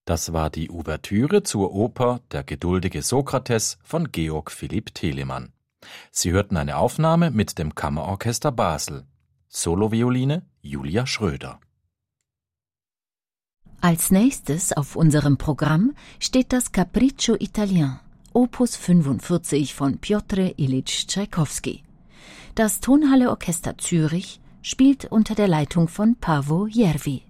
Das war die Ouvertüre zur Oper Der geduldige Sokrates von Georg Philipp Telemann. Sie hörten eine Aufnahme mit dem Kammerorchester Basel. Solovioline Julia Schröder. Als nächstes auf unserem Programm steht das Capriccio Italien, Opus 45 von Piotr Ilyich Tschaikowski. Das Tonhalle Orchester Zürich spielt unter der Leitung von Paavo Järvi.